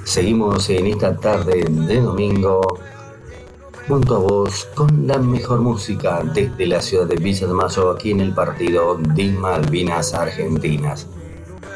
Seguimos en esta tarde de domingo junto a vos con la mejor música desde la ciudad de Villa de Mayo, aquí en el partido de Malvinas Argentinas.